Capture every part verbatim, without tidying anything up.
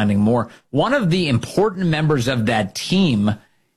finding more. One of the important members of that team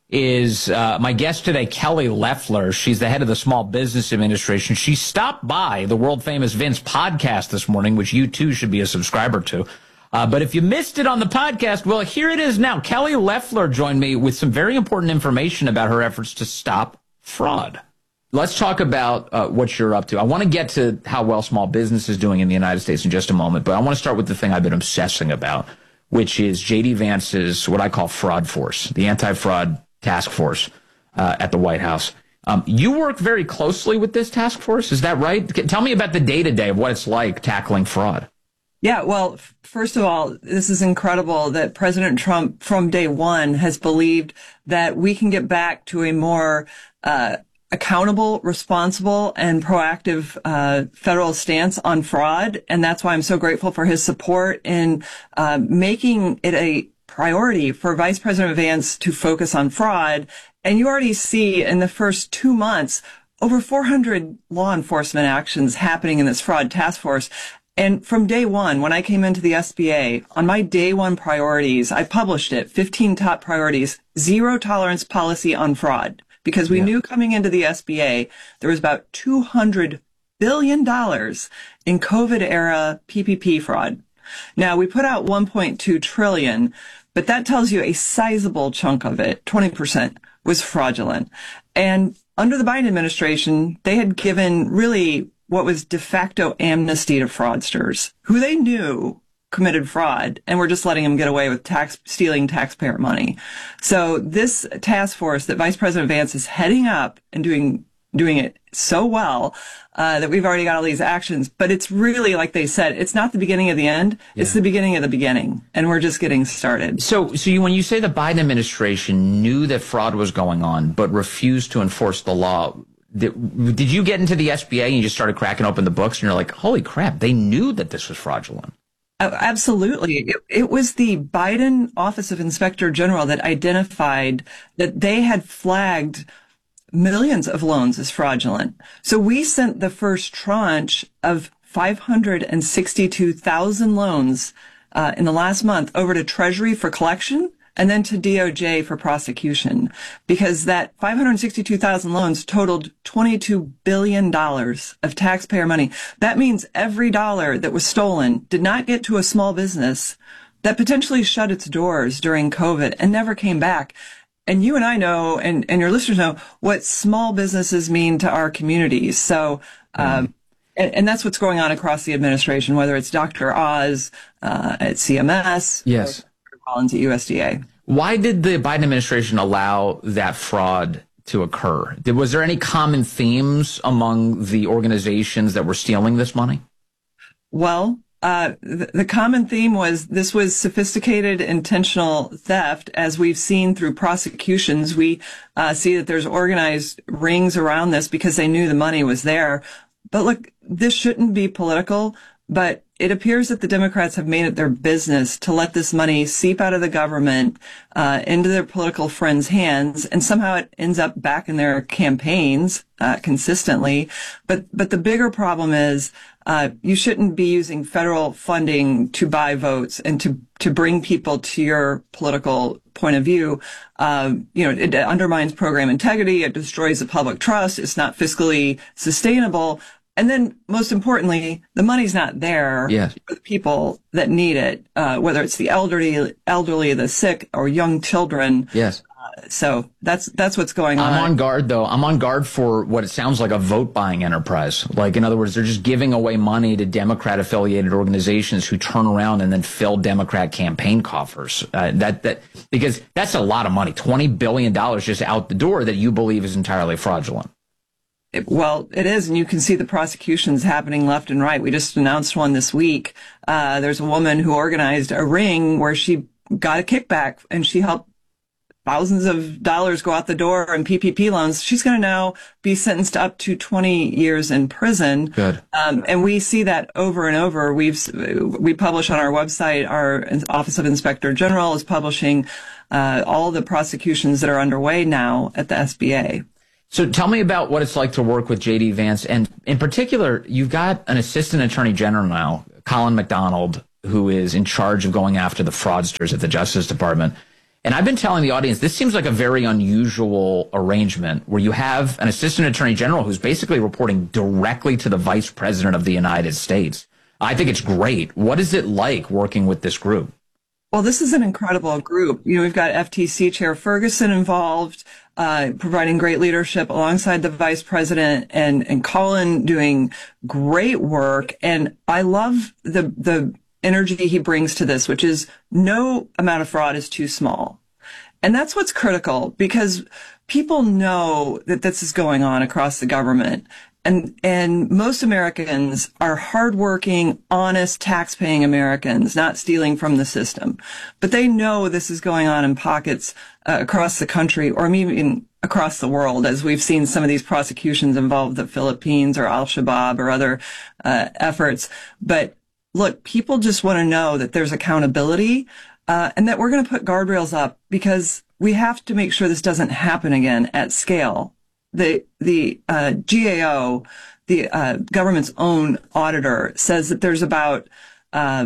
is uh, my guest today, Kelly Loeffler. She's the head of the Small Business Administration. She stopped by the world-famous Vince podcast this morning, which you too should be a subscriber to. Uh, but if you missed it on the podcast, well, here it is now. Kelly Loeffler joined me with some very important information about her efforts to stop fraud. Let's talk about uh, what you're up to. I want to get to how well small business is doing in the United States in just a moment, but I want to start with the thing I've been obsessing about, which is J D Vance's what I call fraud force, the anti-fraud task force uh, at the White House. Um, you work very closely with this task force, is that right? Tell me about the day-to-day of what it's like tackling fraud. Yeah, well, first of all, this is incredible that President Trump from day one has believed that we can get back to a more uh accountable, responsible, and proactive uh federal stance on fraud. And that's why I'm so grateful for his support in uh, making it a priority for Vice President Vance to focus on fraud. And you already see in the first two months, over four hundred law enforcement actions happening in this fraud task force. And from day one, when I came into the S B A, on my day one priorities, I published it, fifteen top priorities, zero tolerance policy on fraud. Because we yeah. knew coming into the S B A, there was about two hundred billion dollars in COVID-era P P P fraud. Now, we put out one point two trillion dollars, but that tells you a sizable chunk of it, twenty percent, was fraudulent. And under the Biden administration, they had given really what was de facto amnesty to fraudsters who they knew committed fraud, and we're just letting them get away with tax stealing taxpayer money. So this task force that Vice President Vance is heading up and doing doing it so well uh, that we've already got all these actions. But it's really, like they said, it's not the beginning of the end. Yeah. It's the beginning of the beginning, and we're just getting started. So, so you, when you say the Biden administration knew that fraud was going on but refused to enforce the law, did, did you get into the S B A and you just started cracking open the books and you're like, holy crap, they knew that this was fraudulent? Absolutely. It, it was the Biden Office of Inspector General that identified that they had flagged millions of loans as fraudulent. So we sent the first tranche of five hundred sixty-two thousand loans uh, in the last month over to Treasury for collection and then to D O J for prosecution, because that five hundred sixty-two thousand loans totaled twenty-two billion dollars of taxpayer money. That means every dollar that was stolen did not get to a small business that potentially shut its doors during COVID and never came back. And you and I know, and, and your listeners know, what small businesses mean to our communities. So, um, mm. and, and that's what's going on across the administration, whether it's Doctor Oz uh, at C M S. Yes. Collins at U S D A. Why did the Biden administration allow that fraud to occur? Did, was there any common themes among the organizations that were stealing this money? Well, uh, the, the common theme was this was sophisticated, intentional theft. As we've seen through prosecutions, we uh, see that there's organized rings around this because they knew the money was there. But look, this shouldn't be political, but it appears that the Democrats have made it their business to let this money seep out of the government uh, into their political friends' hands, and somehow it ends up back in their campaigns uh, consistently. But but the bigger problem is uh, you shouldn't be using federal funding to buy votes and to to bring people to your political point of view. Uh, you know, it undermines program integrity. It destroys the public trust. It's not fiscally sustainable. And then, most importantly, the money's not there yes. for the people that need it, uh, whether it's the elderly, elderly, the sick, or young children. Yes. Uh, so that's that's what's going on. I'm on guard, though. I'm on guard for what it sounds like a vote-buying enterprise. Like, in other words, they're just giving away money to Democrat-affiliated organizations who turn around and then fill Democrat campaign coffers. Uh, that that because that's a lot of money, twenty billion dollars just out the door that you believe is entirely fraudulent. It, well, it is, and you can see the prosecutions happening left and right. We just announced one this week. Uh, there's a woman who organized a ring where she got a kickback, and she helped thousands of dollars go out the door in P P P loans. She's going to now be sentenced to up to twenty years in prison. Good. Um, and we see that over and over. We've we publish on our website. Our Office of Inspector General is publishing uh, all the prosecutions that are underway now at the S B A. So tell me about what it's like to work with J D Vance. And in particular, you've got an assistant attorney general now, Colin McDonald, who is in charge of going after the fraudsters at the Justice Department. And I've been telling the audience, this seems like a very unusual arrangement where you have an assistant attorney general who's basically reporting directly to the vice president of the United States. I think it's great. What is it like working with this group? Well, this is an incredible group. You know, we've got F T C Chair Ferguson involved, uh, providing great leadership alongside the vice president, and, and Colin doing great work. And I love the, the energy he brings to this, which is no amount of fraud is too small. And that's what's critical, because people know that this is going on across the government. And, and most Americans are hardworking, honest, tax-paying Americans, not stealing from the system. But they know this is going on in pockets uh, across the country, or even across the world, as we've seen some of these prosecutions involve the Philippines or Al-Shabaab or other uh, efforts. But look, people just want to know that there's accountability uh, and that we're going to put guardrails up, because we have to make sure this doesn't happen again at scale. The the uh, G A O, the uh, government's own auditor, says that there's about uh,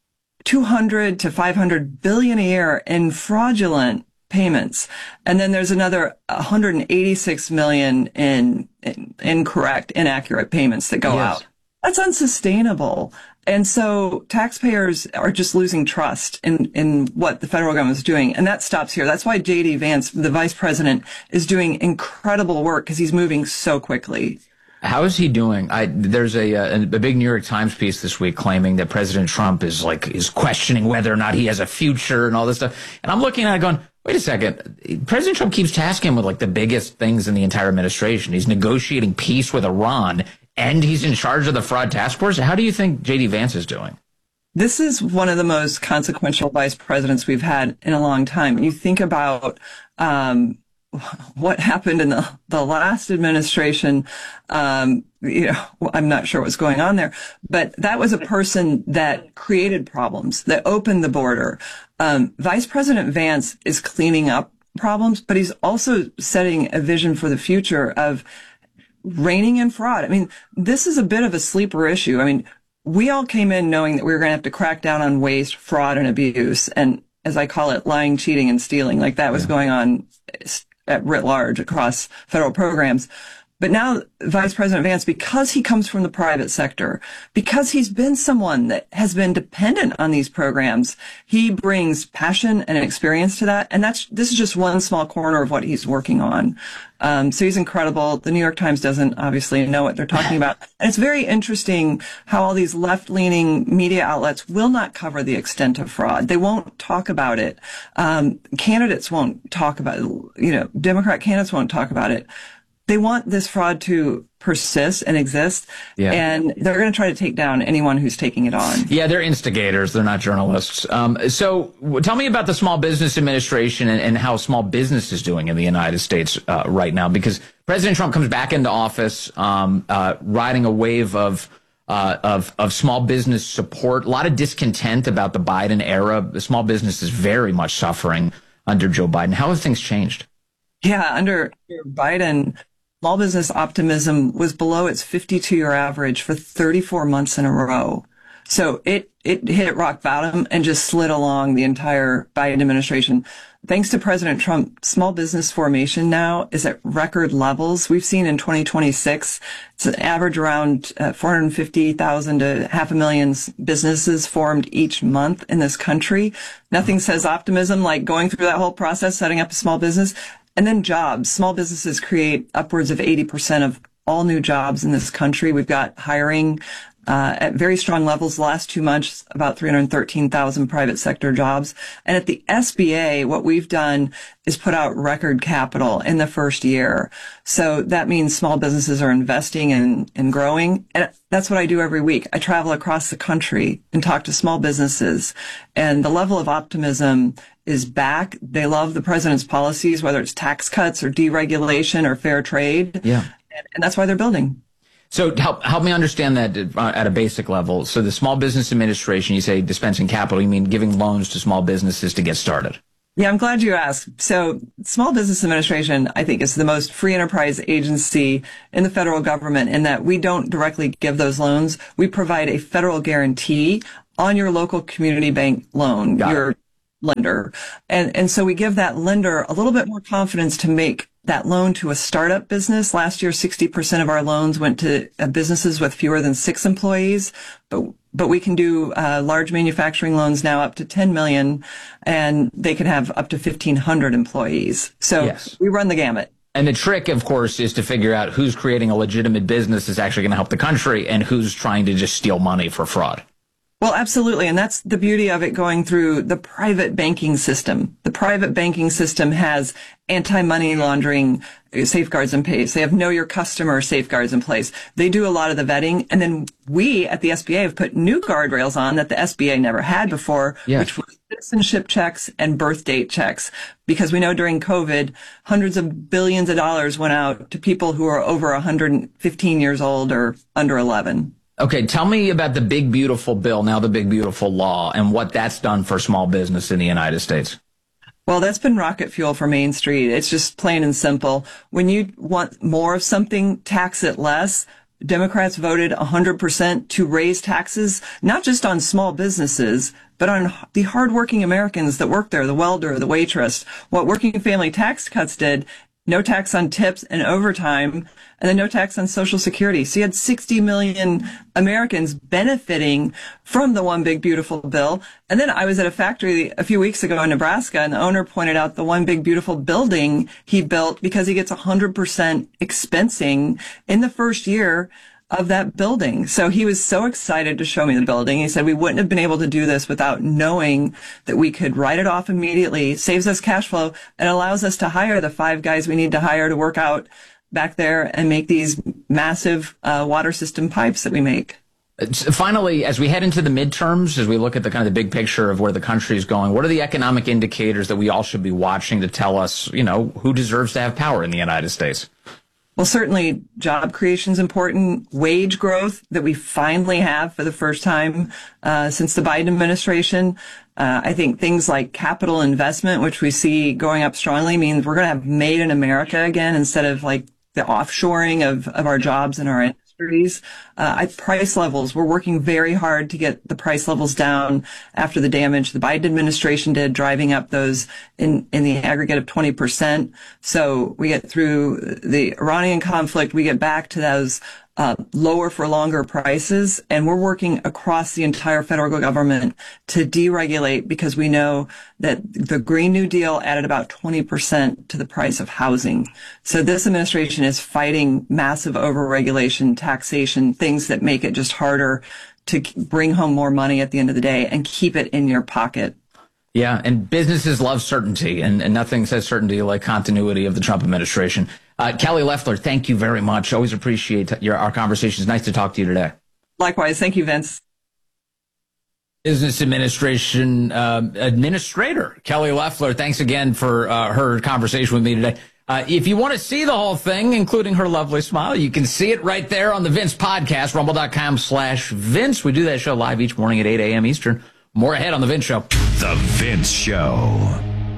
two hundred to five hundred billion a year in fraudulent payments, and then there's another one hundred eighty-six million in, in incorrect, inaccurate payments that go Yes. out. That's unsustainable. And so taxpayers are just losing trust in, in what the federal government is doing. And that stops here. That's why J D Vance, the vice president, is doing incredible work, because he's moving so quickly. How is he doing? I, there's a, a, a big New York Times piece this week claiming that President Trump is like, is questioning whether or not he has a future and all this stuff. And I'm looking at it going, wait a second. President Trump keeps tasking him with like the biggest things in the entire administration. He's negotiating peace with Iran, and he's in charge of the fraud task force. How do you think J D Vance is doing? This is one of the most consequential vice presidents we've had in a long time. You think about um, what happened in the, the last administration. Um, you know, I'm not sure what's going on there, but that was a person that created problems, that opened the border. Um, Vice President Vance is cleaning up problems, but he's also setting a vision for the future of reining in fraud. I mean, this is a bit of a sleeper issue. I mean, we all came in knowing that we were going to have to crack down on waste, fraud, and abuse. And as I call it, lying, cheating, and stealing. Like that was yeah. going on at writ large across federal programs. But now Vice President Vance, because he comes from the private sector, because he's been someone that has been dependent on these programs, he brings passion and experience to that. And that's, this is just one small corner of what he's working on. Um, so he's incredible. The New York Times doesn't obviously know what they're talking about. And it's very interesting how all these left-leaning media outlets will not cover the extent of fraud. They won't talk about it. Um, candidates won't talk about it. You know, Democrat candidates won't talk about it. They want this fraud to persist and exist, yeah. and they're going to try to take down anyone who's taking it on. Yeah, they're instigators. They're not journalists. Um, so tell me about the Small Business Administration and, and how small business is doing in the United States uh, right now, because President Trump comes back into office um, uh, riding a wave of Uh, of, of small business support, a lot of discontent about the Biden era. The small business is very much suffering under Joe Biden. How have things changed? Yeah, under Biden, small business optimism was below its fifty-two year average for thirty-four months in a row. So it, it hit rock bottom and just slid along the entire Biden administration. Thanks to President Trump, small business formation now is at record levels. We've seen in twenty twenty-six, it's an average around uh, four hundred fifty thousand to half a million businesses formed each month in this country. Nothing says optimism like going through that whole process, setting up a small business. And then jobs. Small businesses create upwards of eighty percent of all new jobs in this country. We've got hiring uh, at very strong levels. The last two months, about three hundred thirteen thousand private sector jobs. And at the S B A, what we've done is put out record capital in the first year. So that means small businesses are investing and, and growing. And that's what I do every week. I travel across the country and talk to small businesses. And the level of optimism is back. They love the president's policies, whether it's tax cuts or deregulation or fair trade. Yeah. And, and that's why they're building. So help help me understand that at a basic level. So the Small Business Administration, you say dispensing capital, you mean giving loans to small businesses to get started? Yeah, I'm glad you asked. So Small Business Administration, I think, is the most free enterprise agency in the federal government in that we don't directly give those loans. We provide a federal guarantee on your local community bank loan, Got your it. lender. And, and so we give that lender a little bit more confidence to make that loan to a startup business. Last year, sixty percent of our loans went to uh, businesses with fewer than six employees, but but we can do uh, large manufacturing loans now up to ten million, and they can have up to fifteen hundred employees. So Yes. we run the gamut. And the trick, of course, is to figure out who's creating a legitimate business that's actually going to help the country and who's trying to just steal money for fraud. Well, absolutely. And that's the beauty of it going through the private banking system. The private banking system has anti-money laundering safeguards in place. They have know your customer safeguards in place. They do a lot of the vetting. And then we at the S B A have put new guardrails on that the S B A never had before, Yes. which were citizenship checks and birth date checks. Because we know during COVID, hundreds of billions of dollars went out to people who are over one hundred fifteen years old or under eleven. Okay, tell me about the Big Beautiful Bill, now the Big Beautiful Law, and what that's done for small business in the United States. Well, that's been rocket fuel for Main Street. It's just plain and simple. When you want more of something, tax it less. Democrats voted one hundred percent to raise taxes, not just on small businesses, but on the hardworking Americans that work there, the welder, the waitress. What working family tax cuts did, no tax on tips and overtime, and then no tax on Social Security. So you had sixty million Americans benefiting from the One Big Beautiful Bill. And then I was at a factory a few weeks ago in Nebraska, and the owner pointed out the One Big Beautiful building he built because he gets one hundred percent expensing in the first year of that building. So he was so excited to show me the building. He said we wouldn't have been able to do this without knowing that we could write it off immediately, saves us cash flow, and allows us to hire the five guys we need to hire to work out back there and make these massive uh, water system pipes that we make. Finally, as we head into the midterms, as we look at the kind of the big picture of where the country is going, what are the economic indicators that we all should be watching to tell us, you know, who deserves to have power in the United States? Well, certainly job creation is important. Wage growth that we finally have for the first time uh, since the Biden administration. Uh, I think things like capital investment, which we see going up strongly, means we're going to have made in America again instead of like the offshoring of, of our jobs and our industries. Uh, I, price levels, we're working very hard to get the price levels down after the damage the Biden administration did, driving up those in, in the aggregate of twenty percent. So we get through the Iranian conflict, we get back to those Uh, lower for longer prices, and we're working across the entire federal government to deregulate because we know that the Green New Deal added about twenty percent to the price of housing. So this administration is fighting massive overregulation, taxation, things that make it just harder to bring home more money at the end of the day and keep it in your pocket. Yeah, and businesses love certainty, and, and nothing says certainty like continuity of the Trump administration. Uh, Kelly Loeffler, thank you very much. Always appreciate your, our conversations. Nice to talk to you today. Likewise. Thank you, Vince. Business Administration uh, Administrator Kelly Loeffler, thanks again for uh, her conversation with me today. Uh, if you want to see the whole thing, including her lovely smile, you can see it right there on the Vince podcast, rumble.com slash Vince. We do that show live each morning at eight a.m. Eastern. More ahead on The Vince Show. The Vince Show.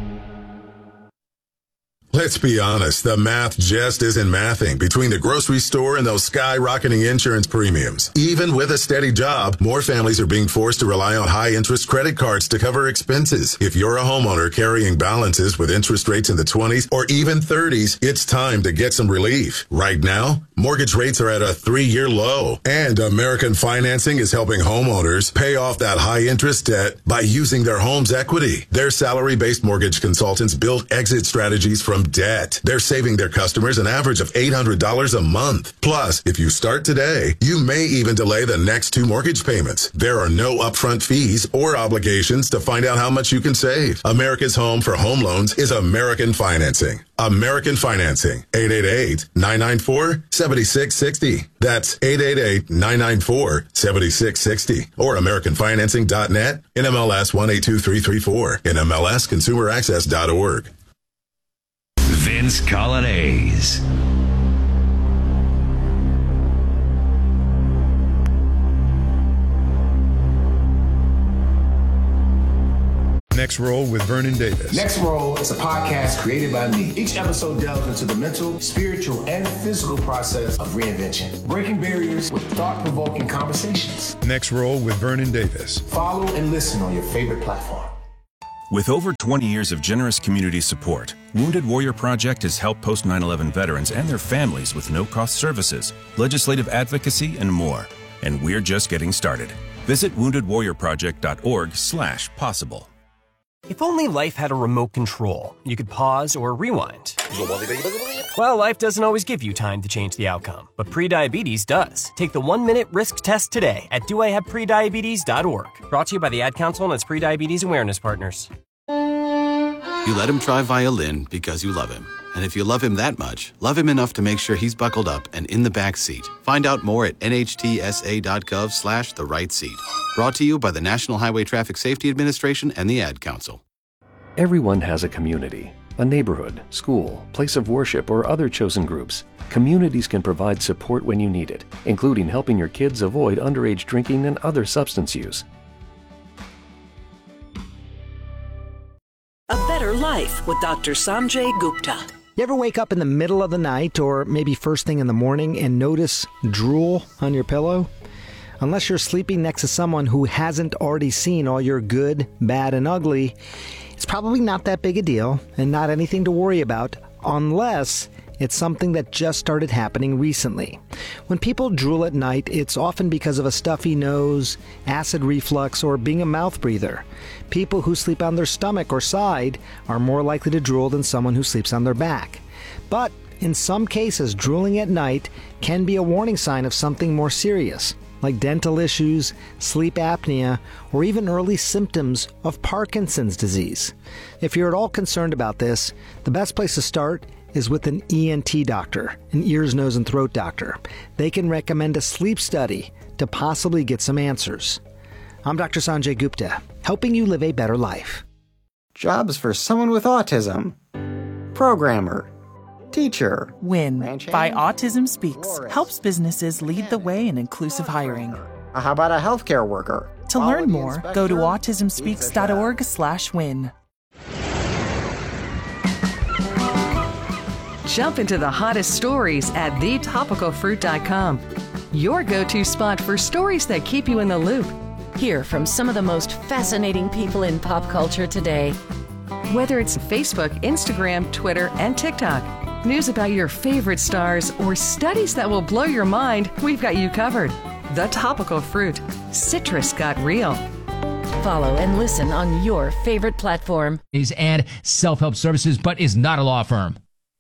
Let's be honest, the math just isn't mathing between the grocery store and those skyrocketing insurance premiums. Even with a steady job, more families are being forced to rely on high-interest credit cards to cover expenses. If you're a homeowner carrying balances with interest rates in the twenties or even thirties, it's time to get some relief. Right now, mortgage rates are at a three-year low, and American Financing is helping homeowners pay off that high-interest debt by using their home's equity. Their salary-based mortgage consultants build exit strategies from debt. They're saving their customers an average of eight hundred dollars a month. Plus, if you start today, you may even delay the next two mortgage payments. There are no upfront fees or obligations to find out how much you can save. America's home for home loans is American Financing. American Financing. eight eight eight, nine nine four, seven six six zero. That's eight eight eight, nine nine four, seven six six zero. Or American Financing dot net, N M L S one eight two three three four, N M L S consumer access dot org. Vince Coglianese. Next Roll with Vernon Davis. Next Roll is a podcast created by me. Each episode delves into the mental, spiritual, and physical process of reinvention, breaking barriers with thought-provoking conversations. Next Roll with Vernon Davis. Follow and listen on your favorite platform. With over twenty years of generous community support, Wounded Warrior Project has helped post nine eleven veterans and their families with no-cost services, legislative advocacy, and more. And we're just getting started. Visit wounded warrior project dot org slash possible. If only life had a remote control, you could pause or rewind. Well, life doesn't always give you time to change the outcome, but prediabetes does. Take the one-minute risk test today at do I have prediabetes dot org. Brought to you by the Ad Council and its prediabetes awareness partners. You let him try violin because you love him. And if you love him that much, love him enough to make sure he's buckled up and in the back seat. Find out more at N H T S A dot gov slash the right seat. Brought to you by the National Highway Traffic Safety Administration and the Ad Council. Everyone has a community, a neighborhood, school, place of worship, or other chosen groups. Communities can provide support when you need it, including helping your kids avoid underage drinking and other substance use. A Better Life with Doctor Sanjay Gupta. You ever wake up in the middle of the night or maybe first thing in the morning and notice drool on your pillow? Unless you're sleeping next to someone who hasn't already seen all your good, bad, and ugly, it's probably not that big a deal and not anything to worry about unless it's something that just started happening recently. When people drool at night, it's often because of a stuffy nose, acid reflux, or being a mouth breather. People who sleep on their stomach or side are more likely to drool than someone who sleeps on their back. But in some cases, drooling at night can be a warning sign of something more serious, like dental issues, sleep apnea, or even early symptoms of Parkinson's disease. If you're at all concerned about this, the best place to start is with an E N T doctor, an ears, nose, and throat doctor. They can recommend a sleep study to possibly get some answers. I'm Doctor Sanjay Gupta, helping you live a better life. Jobs for someone with autism. Programmer. Teacher. WIN by Autism Speaks helps businesses lead the way in inclusive hiring. How about a healthcare worker? To learn more, go to autism speaks dot org slash win. Jump into the hottest stories at the topical fruit dot com. Your go-to spot for stories that keep you in the loop. Hear from some of the most fascinating people in pop culture today. Whether it's Facebook, Instagram, Twitter, and TikTok, news about your favorite stars, or studies that will blow your mind, we've got you covered. The Topical Fruit. Citrus got real. Follow and listen on your favorite platform. And self-help services, but is not a law firm.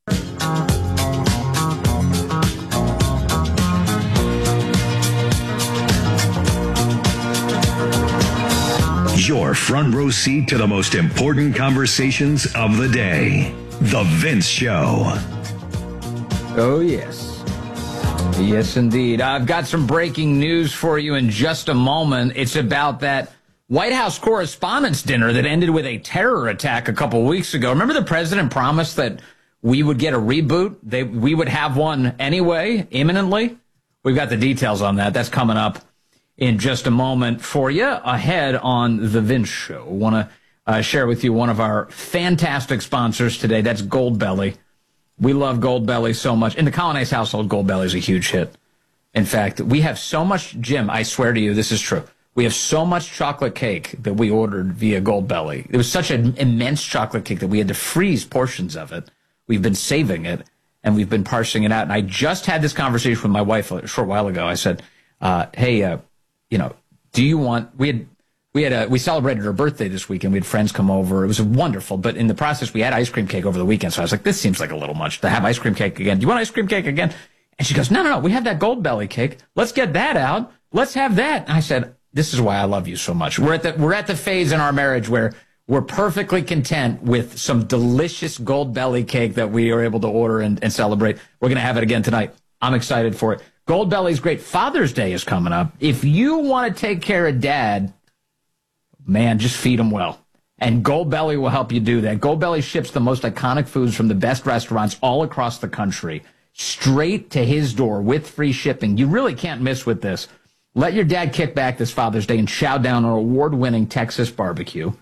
Your front row seat to the most important conversations of the day. The Vince Show. Oh, yes. Yes, indeed. I've got some breaking news for you in just a moment. It's about that White House Correspondents' Dinner that ended with a terror attack a couple weeks ago. Remember the president promised that we would get a reboot? They, we would have one anyway, imminently? We've got the details on that. That's coming up in just a moment for you ahead on The Vince Show. I want to uh, share with you one of our fantastic sponsors today. That's Goldbelly. We love Goldbelly so much. In the Colin Ace household, Goldbelly is a huge hit. In fact, we have so much, Jim, I swear to you, this is true. We have so much chocolate cake that we ordered via Goldbelly. It was such an immense chocolate cake that we had to freeze portions of it. We've been saving it, and we've been parsing it out. And I just had this conversation with my wife a short while ago. I said, uh, hey, uh, you know, do you want, we had, we had a, we celebrated her birthday this weekend. We had friends come over. It was wonderful. But in the process, we had ice cream cake over the weekend. So I was like, this seems like a little much to have ice cream cake again. Do you want ice cream cake again? And she goes, no, no, no. We have that Goldbelly cake. Let's get that out. Let's have that. And I said, this is why I love you so much. We're at the, we're at the phase in our marriage where we're perfectly content with some delicious Goldbelly cake that we are able to order and, and celebrate. We're going to have it again tonight. I'm excited for it. Goldbelly's great. Father's Day is coming up. If you want to take care of dad, man, just feed him well. And Goldbelly will help you do that. Goldbelly ships the most iconic foods from the best restaurants all across the country straight to his door with free shipping. You really can't miss with this. Let your dad kick back this Father's Day and chow down on award-winning Texas barbecue.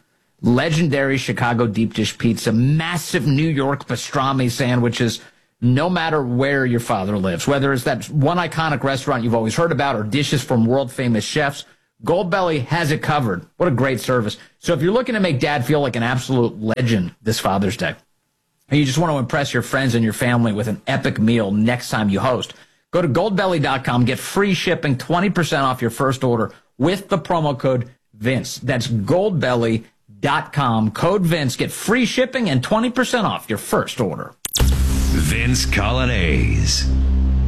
legendary Chicago deep dish pizza, massive New York pastrami sandwiches, no matter where your father lives, whether it's that one iconic restaurant you've always heard about or dishes from world-famous chefs, Goldbelly has it covered. What a great service. So if you're looking to make Dad feel like an absolute legend this Father's Day, and you just want to impress your friends and your family with an epic meal next time you host, go to goldbelly dot com, get free shipping, twenty percent off your first order with the promo code Vince. That's goldbelly dot com, code Vince. Get free shipping and twenty percent off your first order. Vince Coglianese.